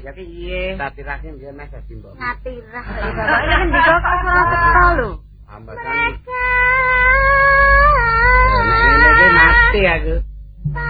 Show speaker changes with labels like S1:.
S1: Ya piye?
S2: Satirake nggih Mas dadi mbok.
S3: Ngatirah. Bapak ini kan dikok kok suara teko lho.
S2: Ambasan. Nek ngene iki mati aku.